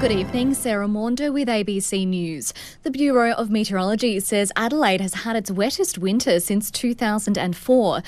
Good evening, Sarah Maunder with ABC News. The Bureau of Meteorology says Adelaide has had its wettest winter since 2004.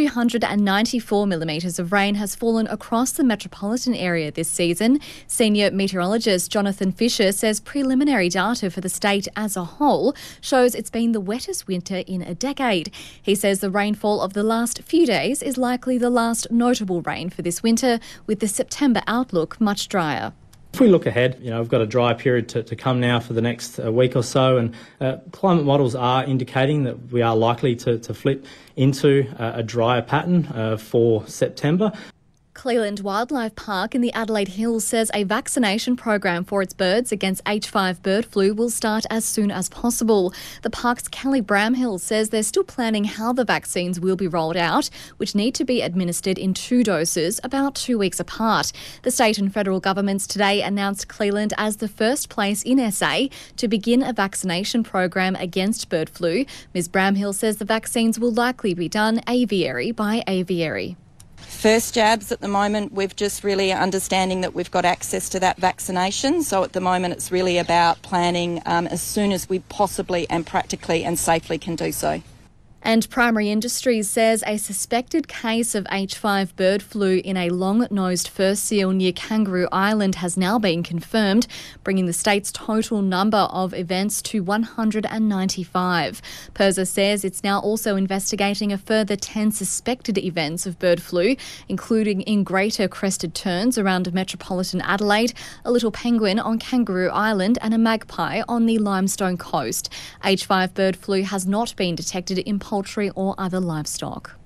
294 millimetres of rain has fallen across the metropolitan area this season. Senior meteorologist Jonathan Fisher says preliminary data for the state as a whole shows it's been the wettest winter in a decade. He says the rainfall of the last few days is likely the last notable rain for this winter, with the September outlook much drier. If we look ahead, we've got a dry period to come now for the next week or so, and climate models are indicating that we are likely to flip into a drier pattern for September. Cleland Wildlife Park in the Adelaide Hills says a vaccination program for its birds against H5 bird flu will start as soon as possible. The park's Kelly Bramhill says they're still planning how the vaccines will be rolled out, which need to be administered in 2 doses about 2 weeks apart. The state and federal governments today announced Cleland as the first place in SA to begin a vaccination program against bird flu. Ms Bramhill says the vaccines will likely be done aviary by aviary. First jabs at the moment, we've just really understanding that we've got access to that vaccination. So at the moment, it's really about planning as soon as we possibly and practically and safely can do so. And Primary Industries says a suspected case of H5 bird flu in a long-nosed fur seal near Kangaroo Island has now been confirmed, bringing the state's total number of events to 195. PIRSA says it's now also investigating a further 10 suspected events of bird flu, including in greater crested terns around metropolitan Adelaide, a little penguin on Kangaroo Island and a magpie on the Limestone Coast. H5 bird flu has not been detected in poultry or other livestock.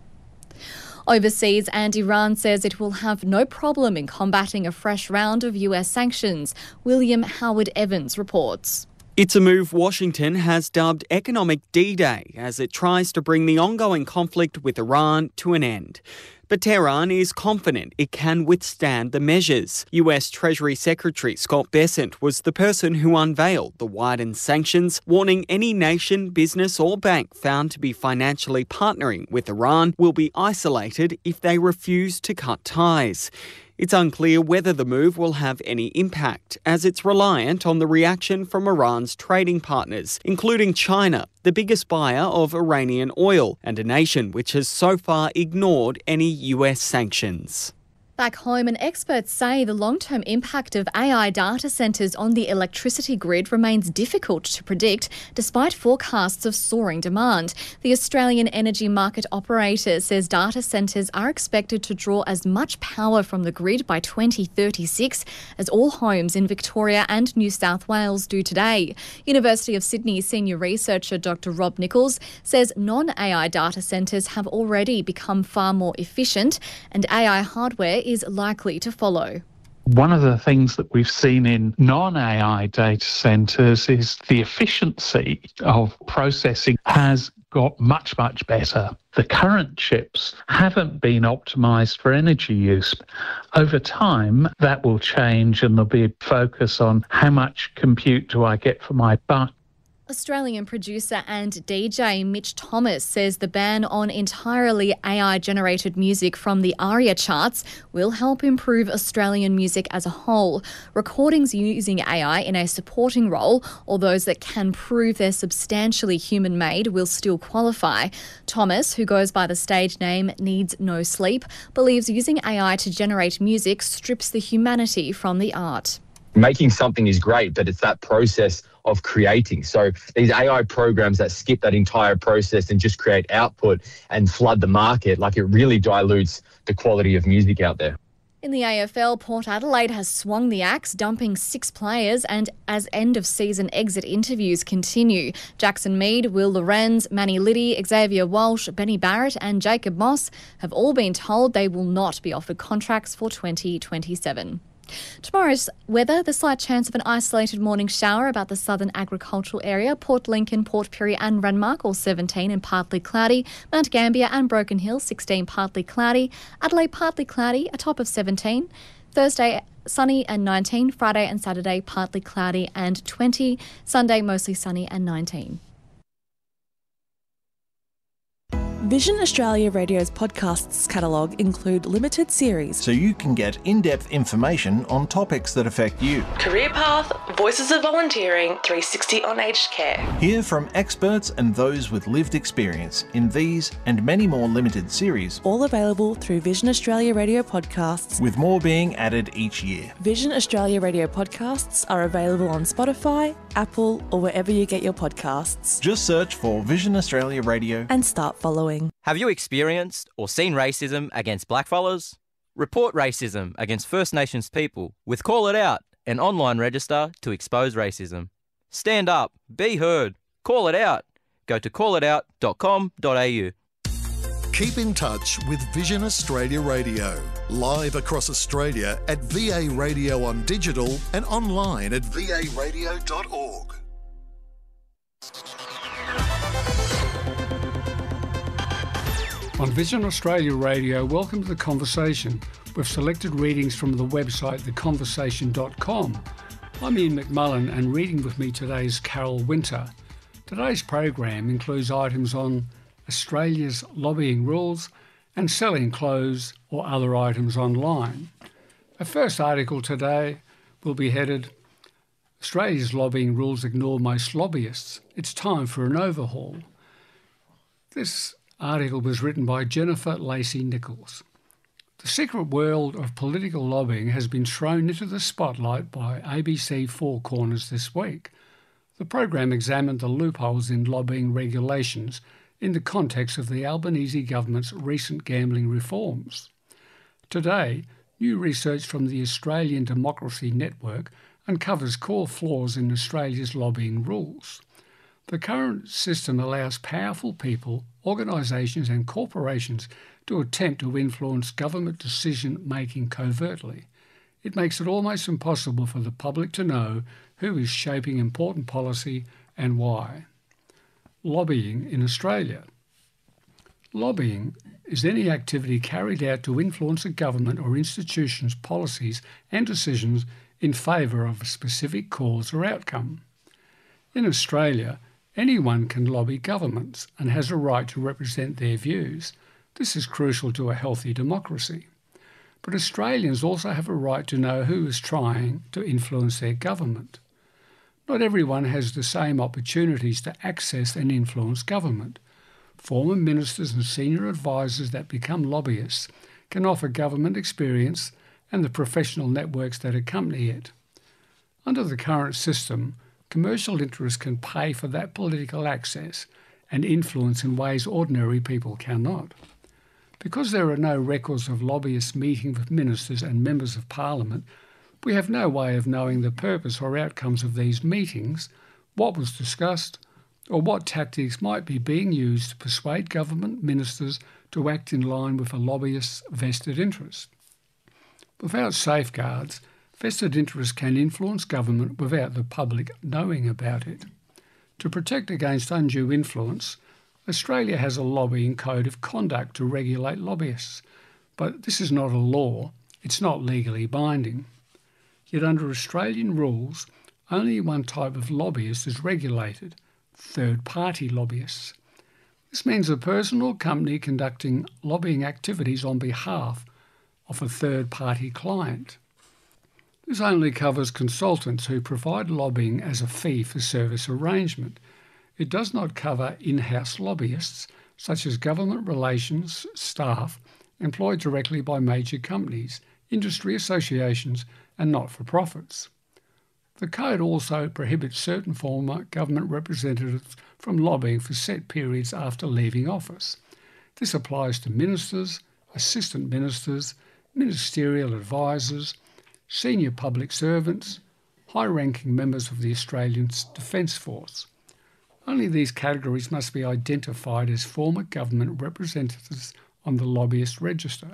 Overseas, and Iran says it will have no problem in combating a fresh round of US sanctions. William Howard Evans reports. It's a move Washington has dubbed Economic D-Day as it tries to bring the ongoing conflict with Iran to an end. But Tehran is confident it can withstand the measures. US Treasury Secretary Scott Bessent was the person who unveiled the widened sanctions, warning any nation, business or bank found to be financially partnering with Iran will be isolated if they refuse to cut ties. It's unclear whether the move will have any impact, as it's reliant on the reaction from Iran's trading partners, including China, the biggest buyer of Iranian oil, and a nation which has so far ignored any US sanctions. Back home, and experts say the long-term impact of AI data centres on the electricity grid remains difficult to predict, despite forecasts of soaring demand. The Australian Energy Market Operator says data centres are expected to draw as much power from the grid by 2036 as all homes in Victoria and New South Wales do today. University of Sydney senior researcher Dr Rob Nichols says non-AI data centres have already become far more efficient, and AI hardware is likely to follow. One of the things that we've seen in non-AI data centres is the efficiency of processing has got much, much better. The current chips haven't been optimised for energy use. Over time, that will change and there'll be a focus on how much compute do I get for my buck. Australian producer and DJ Mitch Thomas says the ban on entirely AI-generated music from the ARIA charts will help improve Australian music as a whole. Recordings using AI in a supporting role, or those that can prove they're substantially human-made, will still qualify. Thomas, who goes by the stage name Needs No Sleep, believes using AI to generate music strips the humanity from the art. Making something is great, but it's that process of creating. So these AI programs that skip that entire process and just create output and flood the market, like it really dilutes the quality of music out there. In the AFL, Port Adelaide has swung the axe, dumping 6 players, and as end-of-season exit interviews continue, Jackson Mead, Will Lorenz, Manny Liddy, Xavier Walsh, Benny Barrett and Jacob Moss have all been told they will not be offered contracts for 2027. Tomorrow's weather, the slight chance of an isolated morning shower about the southern agricultural area, Port Lincoln, Port Pirie and Renmark, all 17 and partly cloudy, Mount Gambier and Broken Hill, 16 partly cloudy, Adelaide partly cloudy, a top of 17, Thursday sunny and 19, Friday and Saturday partly cloudy and 20, Sunday mostly sunny and 19. Vision Australia Radio's podcasts catalogue include limited series, so you can get in-depth information on topics that affect you. Career Path, Voices of Volunteering, 360 on Aged Care. Hear from experts and those with lived experience in these and many more limited series. all available through Vision Australia Radio podcasts, With more being added each year. Vision Australia Radio podcasts are available on Spotify, Apple, or wherever you get your podcasts. Just search for Vision Australia Radio And start following. Have you experienced or seen racism against blackfellas? Report racism against First Nations people with Call It Out, an online register to expose racism. Stand up, be heard, call it out. Go to callitout.com.au. Keep in touch with Vision Australia Radio, live across Australia at VA Radio on digital and online at varadio.org. On Vision Australia Radio, welcome to The Conversation. We've selected readings from the website theconversation.com. I'm Ian McMullen, and reading with me today is Carol Winter. Today's program includes items on Australia's lobbying rules and selling clothes or other items online. Our first article today will be headed, Australia's lobbying rules ignore most lobbyists. It's time for an overhaul. This article was written by Jennifer Lacey-Nichols. The secret world of political lobbying has been thrown into the spotlight by ABC Four Corners this week. The program examined the loopholes in lobbying regulations in the context of the Albanese government's recent gambling reforms. Today, new research from the Australian Democracy Network uncovers core flaws in Australia's lobbying rules. The current system allows powerful people, organisations and corporations to attempt to influence government decision-making covertly. It makes it almost impossible for the public to know who is shaping important policy and why. Lobbying in Australia. Lobbying is any activity carried out to influence a government or institution's policies and decisions in favour of a specific cause or outcome. In Australia, anyone can lobby governments and has a right to represent their views. This is crucial to a healthy democracy. But Australians also have a right to know who is trying to influence their government. Not everyone has the same opportunities to access and influence government. Former ministers and senior advisors that become lobbyists can offer government experience and the professional networks that accompany it. Under the current system, commercial interests can pay for that political access and influence in ways ordinary people cannot. Because there are no records of lobbyists meeting with ministers and members of Parliament, we have no way of knowing the purpose or outcomes of these meetings, what was discussed, or what tactics might be being used to persuade government ministers to act in line with a lobbyist's vested interest. Without safeguards, vested interests can influence government without the public knowing about it. To protect against undue influence, Australia has a lobbying code of conduct to regulate lobbyists, but this is not a law, it's not legally binding. Yet under Australian rules, only one type of lobbyist is regulated, third-party lobbyists. This means a person or company conducting lobbying activities on behalf of a third-party client. This only covers consultants who provide lobbying as a fee-for-service arrangement. It does not cover in-house lobbyists, such as government relations staff employed directly by major companies, industry associations and not-for-profits. The code also prohibits certain former government representatives from lobbying for set periods after leaving office. This applies to ministers, assistant ministers, ministerial advisors, senior public servants, high-ranking members of the Australian Defence Force. Only these categories must be identified as former government representatives on the lobbyist register.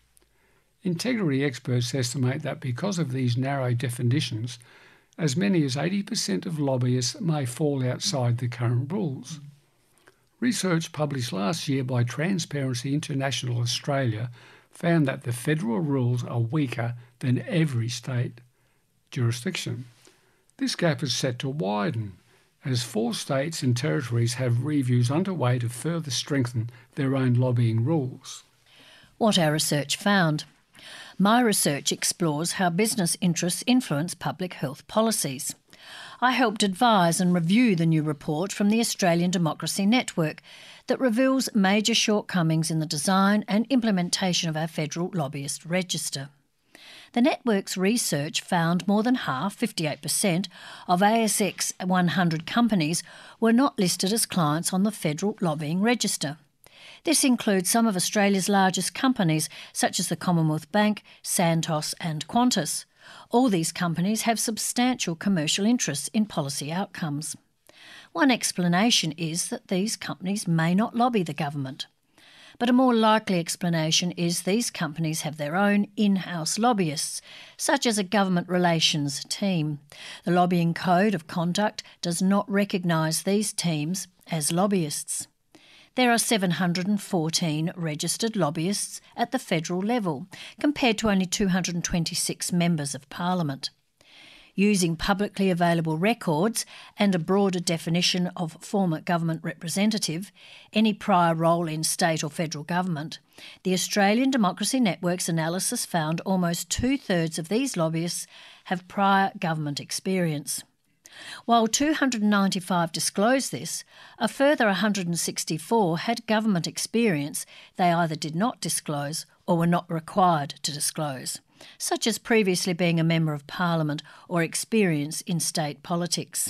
Integrity experts estimate that because of these narrow definitions, as many as 80% of lobbyists may fall outside the current rules. Research published last year by Transparency International Australia found that the federal rules are weaker than every state jurisdiction. This gap is set to widen as 4 states and territories have reviews underway to further strengthen their own lobbying rules. What our research found. My research explores how business interests influence public health policies. I helped advise and review the new report from the Australian Democracy Network that reveals major shortcomings in the design and implementation of our federal lobbyist register. The network's research found more than half, 58%, of ASX 100 companies were not listed as clients on the federal lobbying register. This includes some of Australia's largest companies, such as the Commonwealth Bank, Santos and Qantas. All these companies have substantial commercial interests in policy outcomes. One explanation is that these companies may not lobby the government. But a more likely explanation is these companies have their own in-house lobbyists, such as a government relations team. The Lobbying Code of Conduct does not recognise these teams as lobbyists. There are 714 registered lobbyists at the federal level, compared to only 226 members of Parliament. Using publicly available records and a broader definition of former government representative, any prior role in state or federal government, the Australian Democracy Network's analysis found almost 2/3 of these lobbyists have prior government experience. While 295 disclosed this, a further 164 had government experience they either did not disclose or were not required to disclose, such as previously being a Member of Parliament or experience in state politics.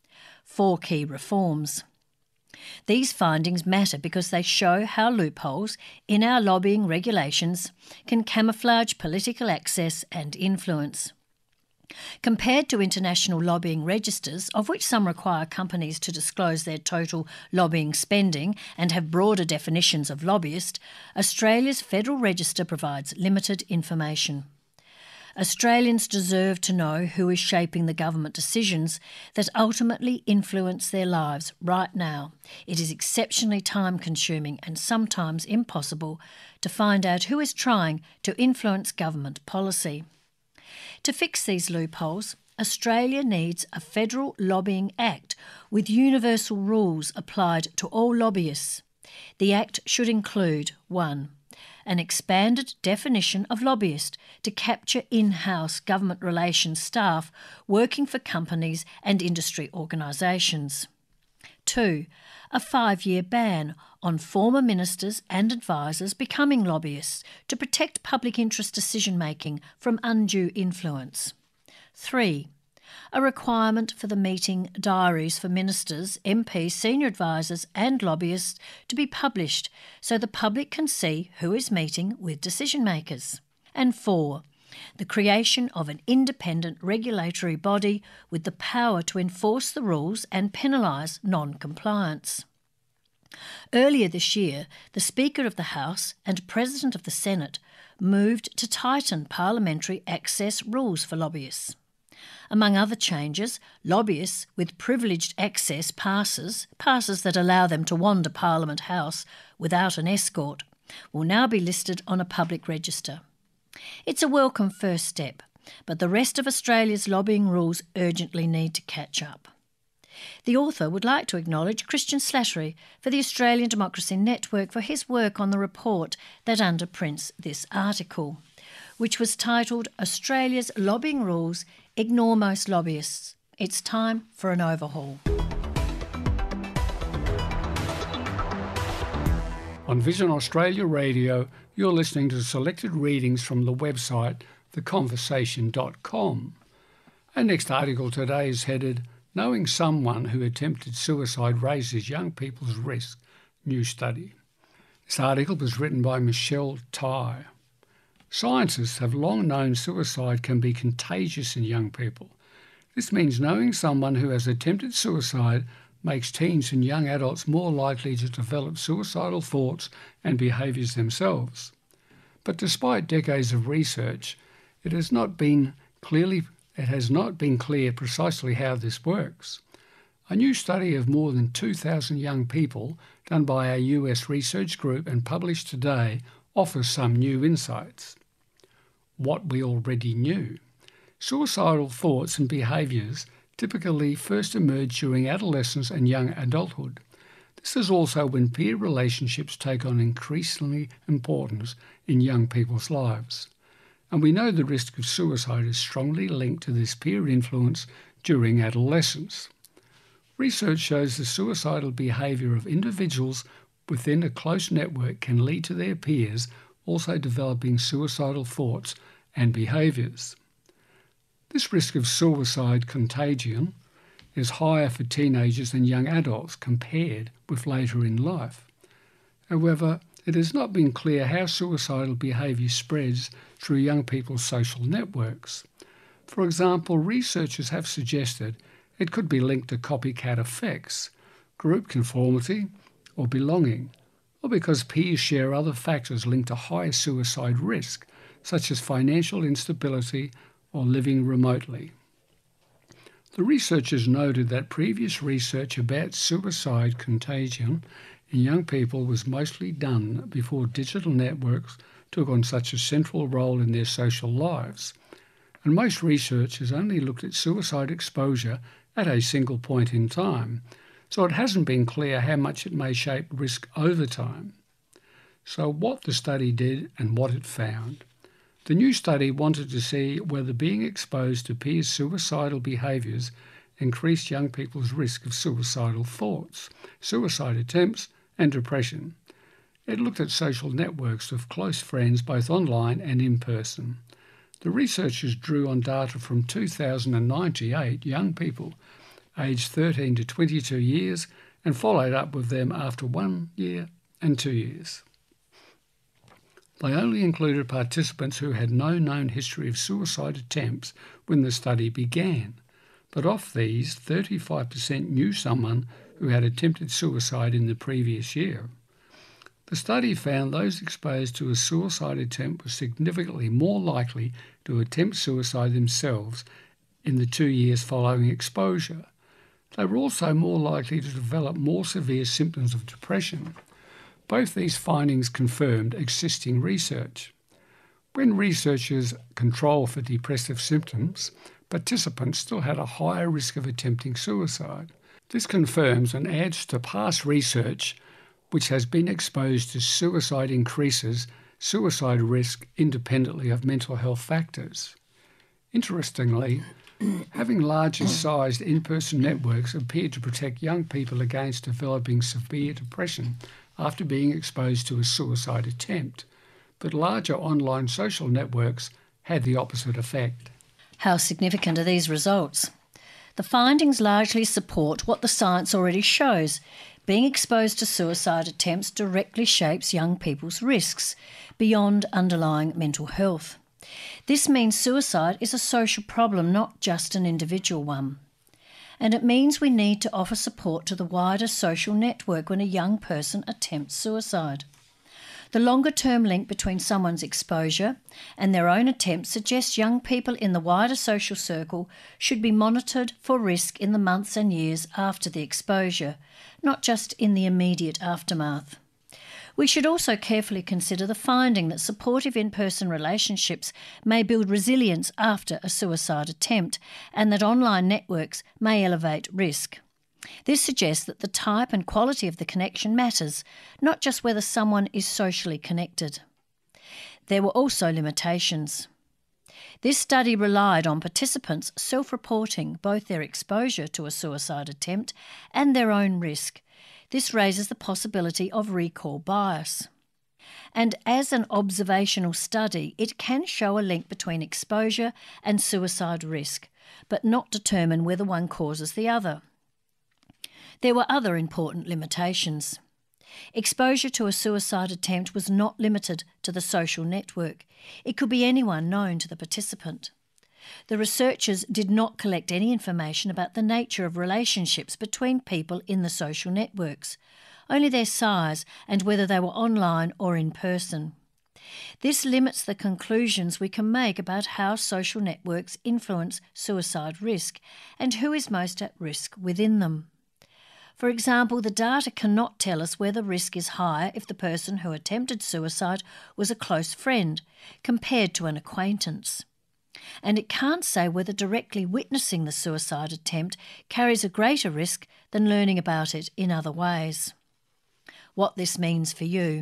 4 key reforms. These findings matter because they show how loopholes in our lobbying regulations can camouflage political access and influence. Compared to international lobbying registers, of which some require companies to disclose their total lobbying spending and have broader definitions of lobbyist, Australia's federal register provides limited information. Australians deserve to know who is shaping the government decisions that ultimately influence their lives right now. It is exceptionally time-consuming and sometimes impossible to find out who is trying to influence government policy. To fix these loopholes, Australia needs a federal lobbying act with universal rules applied to all lobbyists. The act should include 1. An expanded definition of lobbyist to capture in-house government relations staff working for companies and industry organisations. 2. A 5-year ban on former ministers and advisors becoming lobbyists to protect public interest decision-making from undue influence. 3. A requirement for the meeting diaries for ministers, MPs, senior advisors and lobbyists to be published so the public can see who is meeting with decision-makers. And 4. The creation of an independent regulatory body with the power to enforce the rules and penalise non-compliance. Earlier this year, the Speaker of the House and President of the Senate moved to tighten parliamentary access rules for lobbyists. Among other changes, lobbyists with privileged access passes that allow them to wander Parliament House without an escort, will now be listed on a public register. It's a welcome first step, but the rest of Australia's lobbying rules urgently need to catch up. The author would like to acknowledge Christian Slattery for the Australian Democracy Network for his work on the report that underprints this article, which was titled Australia's Lobbying Rules Ignore Most Lobbyists. It's time for an overhaul. On Vision Australia Radio, you're listening to selected readings from the website theconversation.com. Our next article today is headed Knowing Someone Who Attempted Suicide Raises Young People's Risk, New Study. This article was written by Michelle Tai. Scientists have long known suicide can be contagious in young people. This means knowing someone who has attempted suicide makes teens and young adults more likely to develop suicidal thoughts and behaviours themselves. But despite decades of research, it has not been clear precisely how this works. A new study of more than 2,000 young people done by a US research group and published today offers some new insights. What we already knew. Suicidal thoughts and behaviours typically first emerge during adolescence and young adulthood. This is also when peer relationships take on increasingly importance in young people's lives. And we know the risk of suicide is strongly linked to this peer influence during adolescence. Research shows the suicidal behaviour of individuals within a close network can lead to their peers also developing suicidal thoughts and behaviours. This risk of suicide contagion is higher for teenagers and young adults compared with later in life. However, it has not been clear how suicidal behaviour spreads through young people's social networks. For example, researchers have suggested it could be linked to copycat effects, group conformity, or belonging, or because peers share other factors linked to higher suicide risk, such as financial instability or living remotely. The researchers noted that previous research about suicide contagion in young people was mostly done before digital networks took on such a central role in their social lives, and most researchers only looked at suicide exposure at a single point in time, so it hasn't been clear how much it may shape risk over time. So what the study did and what it found. The new study wanted to see whether being exposed to peers' suicidal behaviours increased young people's risk of suicidal thoughts, suicide attempts and depression. It looked at social networks of close friends both online and in person. The researchers drew on data from 2,098 young people aged 13 to 22 years and followed up with them after 1 year and 2 years. They only included participants who had no known history of suicide attempts when the study began, but of these, 35% knew someone who had attempted suicide in the previous year. The study found those exposed to a suicide attempt were significantly more likely to attempt suicide themselves in the 2 years following exposure. They were also more likely to develop more severe symptoms of depression. Both these findings confirmed existing research. When researchers control for depressive symptoms, participants still had a higher risk of attempting suicide. This confirms and adds to past research which has been exposed to suicide increases suicide risk independently of mental health factors. Interestingly, having larger sized in-person networks appeared to protect young people against developing severe depression after being exposed to a suicide attempt, but larger online social networks had the opposite effect. How significant are these results? The findings largely support what the science already shows. Being exposed to suicide attempts directly shapes young people's risks beyond underlying mental health. This means suicide is a social problem, not just an individual one. And it means we need to offer support to the wider social network when a young person attempts suicide. The longer-term link between someone's exposure and their own attempt suggests young people in the wider social circle should be monitored for risk in the months and years after the exposure, not just in the immediate aftermath. We should also carefully consider the finding that supportive in-person relationships may build resilience after a suicide attempt and that online networks may elevate risk. This suggests that the type and quality of the connection matters, not just whether someone is socially connected. There were also limitations. This study relied on participants self-reporting both their exposure to a suicide attempt and their own risk. This raises the possibility of recall bias. And as an observational study, it can show a link between exposure and suicide risk, but not determine whether one causes the other. There were other important limitations. Exposure to a suicide attempt was not limited to the social network. It could be anyone known to the participant. The researchers did not collect any information about the nature of relationships between people in the social networks, only their size and whether they were online or in person. This limits the conclusions we can make about how social networks influence suicide risk and who is most at risk within them. For example, the data cannot tell us whether risk is higher if the person who attempted suicide was a close friend compared to an acquaintance. And it can't say whether directly witnessing the suicide attempt carries a greater risk than learning about it in other ways. What this means for you.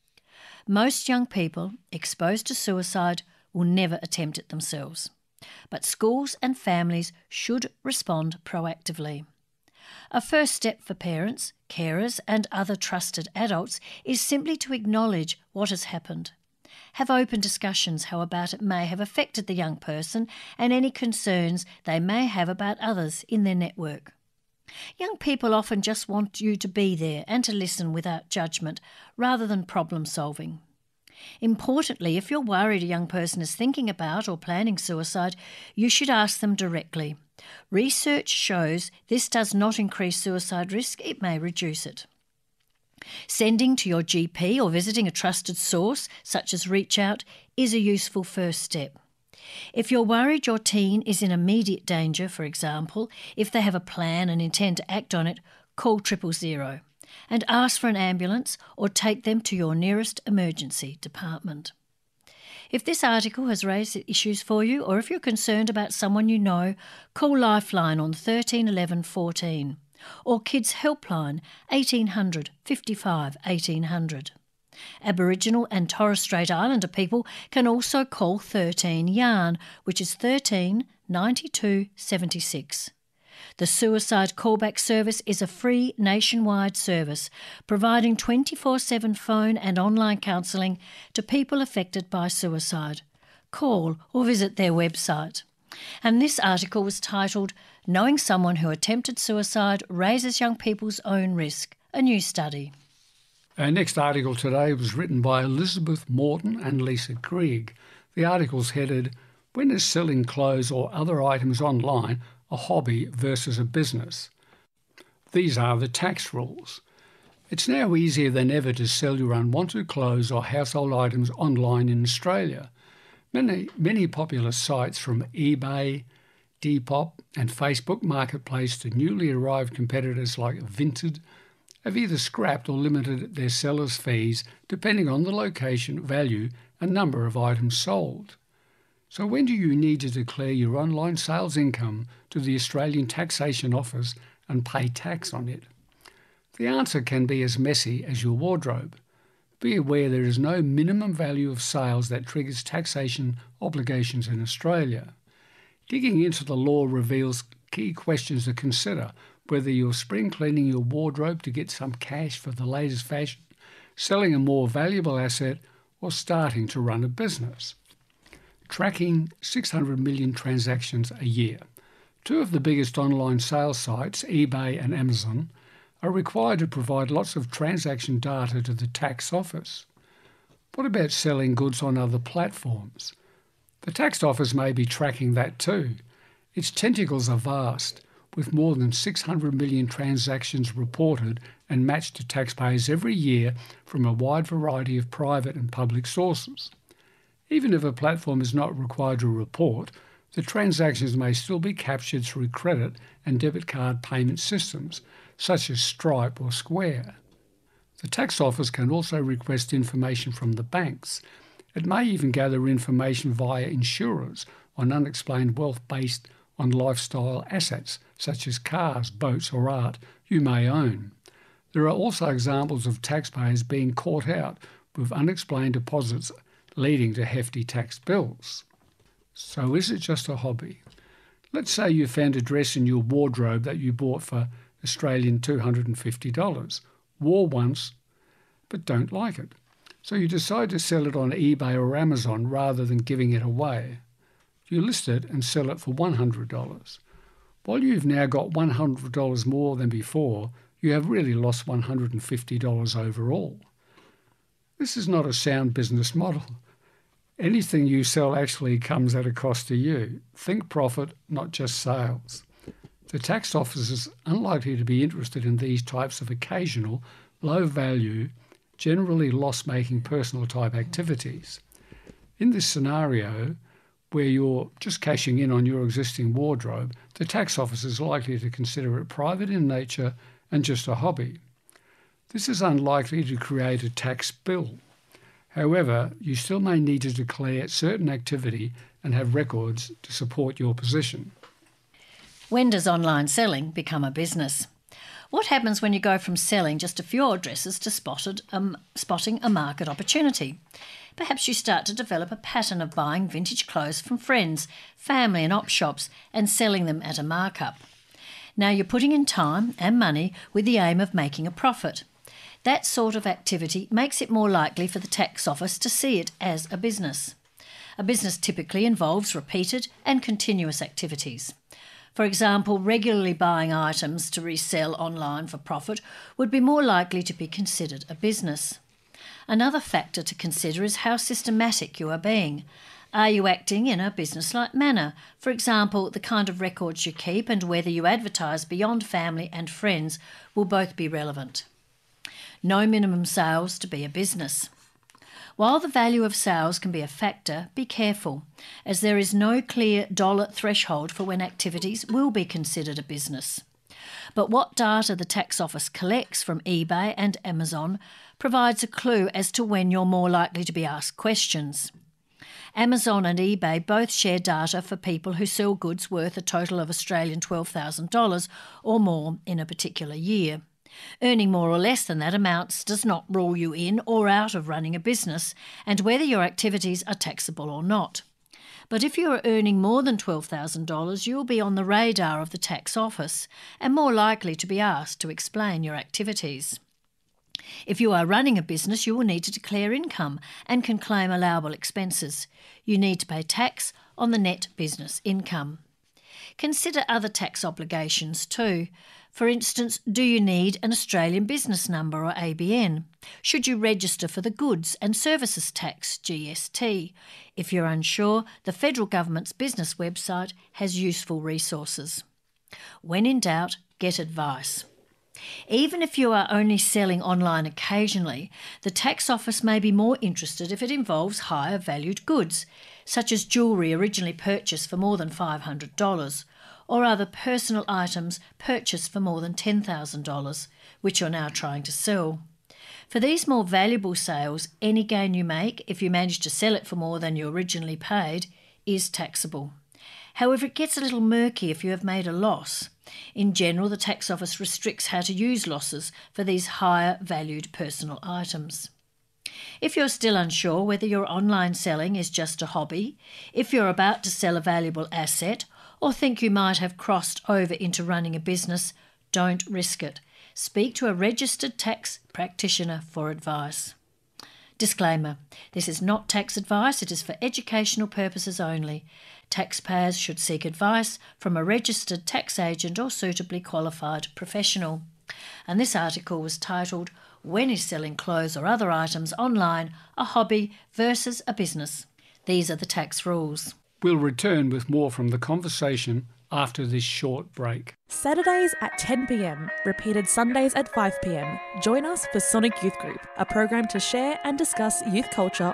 Most young people exposed to suicide will never attempt it themselves, but schools and families should respond proactively. A first step for parents, carers and other trusted adults is simply to acknowledge what has happened. Have open discussions how about it may have affected the young person and any concerns they may have about others in their network. Young people often just want you to be there and to listen without judgment rather than problem solving. Importantly, if you're worried a young person is thinking about or planning suicide, you should ask them directly. Research shows this does not increase suicide risk, it may reduce it. Sending to your GP or visiting a trusted source, such as Reach Out, is a useful first step. If you're worried your teen is in immediate danger, for example, if they have a plan and intend to act on it, call 000 and ask for an ambulance or take them to your nearest emergency department. If this article has raised issues for you or if you're concerned about someone you know, call Lifeline on 13 11 14 or Kids Helpline 1800 55 1800. Aboriginal and Torres Strait Islander people can also call 13 YARN, which is 13 92 76. The Suicide Callback Service is a free nationwide service providing 24/7 phone and online counselling to people affected by suicide. Call or visit their website. And this article was titled Knowing Someone Who Attempted Suicide Raises Young People's Own Risk, a new study. Our next article today was written by Elizabeth Morton and Lisa Krieg. The article's headed, When is selling clothes or other items online a hobby versus a business? These are the tax rules. It's now easier than ever to sell your unwanted clothes or household items online in Australia. Many popular sites from eBay, Depop and Facebook Marketplace to newly arrived competitors like Vinted have either scrapped or limited their sellers' fees depending on the location, value and number of items sold. So when do you need to declare your online sales income to the Australian Taxation Office and pay tax on it? The answer can be as messy as your wardrobe. Be aware there is no minimum value of sales that triggers taxation obligations in Australia. Digging into the law reveals key questions to consider, whether you're spring cleaning your wardrobe to get some cash for the latest fashion, selling a more valuable asset, or starting to run a business. Tracking 600 million transactions a year. Two of the biggest online sales sites, eBay and Amazon, are required to provide lots of transaction data to the tax office. What about selling goods on other platforms? The tax office may be tracking that too. Its tentacles are vast, with more than 600 million transactions reported and matched to taxpayers every year from a wide variety of private and public sources. Even if a platform is not required to report, the transactions may still be captured through credit and debit card payment systems, such as Stripe or Square. The tax office can also request information from the banks. It may even gather information via insurers on unexplained wealth based on lifestyle assets, such as cars, boats or art you may own. There are also examples of taxpayers being caught out with unexplained deposits leading to hefty tax bills. So is it just a hobby? Let's say you found a dress in your wardrobe that you bought for Australian $250, wore once, but don't like it. So you decide to sell it on eBay or Amazon rather than giving it away. You list it and sell it for $100. While you've now got $100 more than before, you have really lost $150 overall. This is not a sound business model. Anything you sell actually comes at a cost to you. Think profit, not just sales. The tax office is unlikely to be interested in these types of occasional, low-value, generally loss-making personal type activities. In this scenario, where you're just cashing in on your existing wardrobe, the tax office is likely to consider it private in nature and just a hobby. This is unlikely to create a tax bill. However, you still may need to declare certain activity and have records to support your position. When does online selling become a business? What happens when you go from selling just a few addresses to spotting a market opportunity? Perhaps you start to develop a pattern of buying vintage clothes from friends, family and op shops and selling them at a markup. Now you're putting in time and money with the aim of making a profit. That sort of activity makes it more likely for the tax office to see it as a business. A business typically involves repeated and continuous activities. For example, regularly buying items to resell online for profit would be more likely to be considered a business. Another factor to consider is how systematic you are being. Are you acting in a business-like manner? For example, the kind of records you keep and whether you advertise beyond family and friends will both be relevant. No minimum sales to be a business. While the value of sales can be a factor, be careful, as there is no clear dollar threshold for when activities will be considered a business. But what data the tax office collects from eBay and Amazon provides a clue as to when you're more likely to be asked questions. Amazon and eBay both share data for people who sell goods worth a total of Australian $12,000 or more in a particular year. Earning more or less than that amounts does not rule you in or out of running a business and whether your activities are taxable or not. But if you are earning more than $12,000, you will be on the radar of the tax office and more likely to be asked to explain your activities. If you are running a business, you will need to declare income and can claim allowable expenses. You need to pay tax on the net business income. Consider other tax obligations too. For instance, do you need an Australian business number or ABN? Should you register for the Goods and Services Tax, GST? If you're unsure, the federal government's business website has useful resources. When in doubt, get advice. Even if you are only selling online occasionally, the tax office may be more interested if it involves higher valued goods, such as jewellery originally purchased for more than $500, or other personal items purchased for more than $10,000, which you're now trying to sell. For these more valuable sales, any gain you make, if you manage to sell it for more than you originally paid, is taxable. However, it gets a little murky if you have made a loss. In general, the tax office restricts how to use losses for these higher valued personal items. If you're still unsure whether your online selling is just a hobby, if you're about to sell a valuable asset, or think you might have crossed over into running a business, don't risk it. Speak to a registered tax practitioner for advice. Disclaimer: this is not tax advice, it is for educational purposes only. Taxpayers should seek advice from a registered tax agent or suitably qualified professional. And this article was titled, "When is selling clothes or other items online a hobby versus a business? These are the tax rules." We'll return with more from the conversation after this short break. Saturdays at 10 p.m, repeated Sundays at 5 p.m. Join us for Sonic Youth Group, a program to share and discuss youth culture